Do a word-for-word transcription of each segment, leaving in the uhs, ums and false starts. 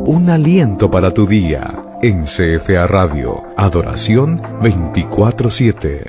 Un aliento para tu día. En C F A Radio. Adoración veinticuatro siete.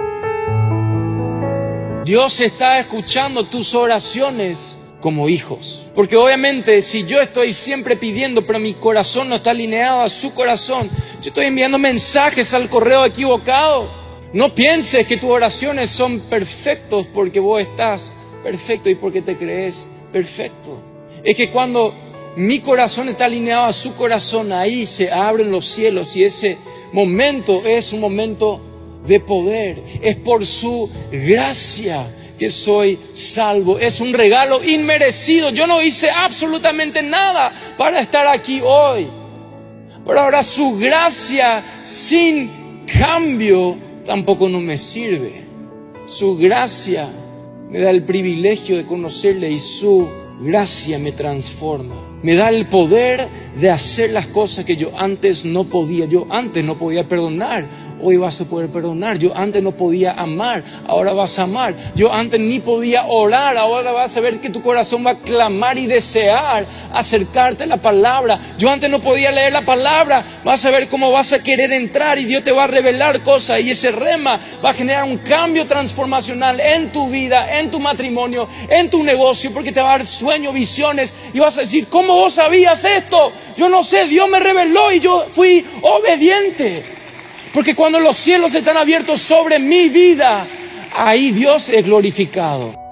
Dios está escuchando tus oraciones como hijos. Porque obviamente si yo estoy siempre pidiendo, pero mi corazón no está alineado a su corazón, yo estoy enviando mensajes al correo equivocado. No pienses que tus oraciones son perfectos porque vos estás perfecto y porque te crees perfecto. Es que cuando mi corazón está alineado a su corazón, ahí se abren los cielos y ese momento es un momento de poder. Es por su gracia que soy salvo. Es un regalo inmerecido. Yo no hice absolutamente nada para estar aquí hoy. Pero ahora su gracia sin cambio tampoco no me sirve. Su gracia me da el privilegio de conocerle y su gracia me transforma. Me da el poder de hacer las cosas que yo antes no podía. Yo antes no podía perdonar, hoy vas a poder perdonar. Yo antes no podía amar, ahora vas a amar. Yo antes ni podía orar, ahora vas a ver que tu corazón va a clamar y desear acercarte a la palabra. Yo antes no podía leer la palabra, vas a ver cómo vas a querer entrar y Dios te va a revelar cosas. Y ese rema va a generar un cambio transformacional en tu vida, en tu matrimonio, en tu negocio, porque te va a dar sueños, visiones y vas a decir, ¿cómo vos sabías esto? Yo no sé, Dios me reveló y yo fui obediente. Porque cuando los cielos están abiertos sobre mi vida, ahí Dios es glorificado.